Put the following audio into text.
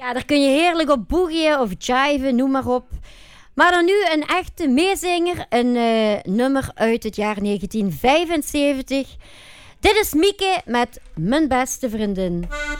Ja, daar kun je heerlijk op boegien of jiven, noem maar op. Maar dan nu een echte meezinger, een nummer uit het jaar 1975. Dit is Mieke met Mijn Beste Vriendin.